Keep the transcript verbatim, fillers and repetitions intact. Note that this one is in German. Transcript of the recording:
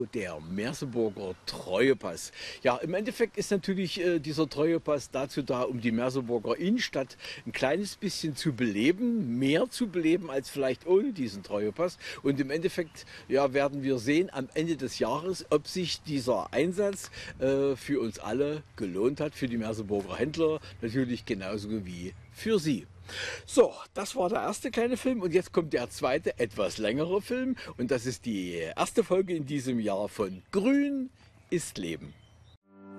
Der Merseburger Treuepass. Ja, im Endeffekt ist natürlich äh, dieser Treuepass dazu da, um die Merseburger Innenstadt ein kleines bisschen zu beleben, mehr zu beleben als vielleicht ohne diesen Treuepass. Und im Endeffekt ja, werden wir sehen am Ende des Jahres, ob sich dieser Einsatz äh, für uns alle gelohnt hat, für die Merseburger Händler natürlich genauso wie für Sie. So, das war der erste kleine Film und jetzt kommt der zweite, etwas längere Film und das ist die erste Folge in diesem Jahr von Grün ist Leben.